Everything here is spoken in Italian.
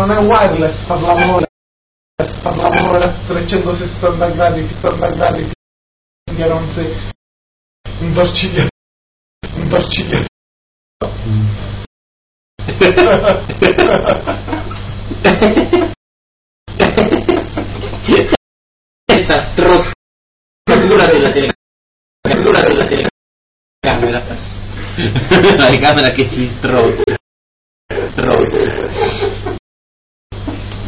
non è wireless, parlavano a 360 gradi, che non si intorcigliato. Questa strozzatura della telecamera. La telecamera che si strozza.